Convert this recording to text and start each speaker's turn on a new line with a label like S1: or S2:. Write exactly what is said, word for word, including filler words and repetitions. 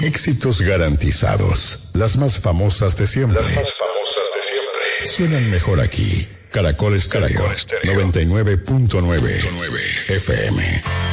S1: Éxitos garantizados. Las más famosas de siempre.
S2: Las más famosas de siempre.
S1: Suenan mejor aquí. Caracol Estéreo, noventa y nueve punto nueve F M.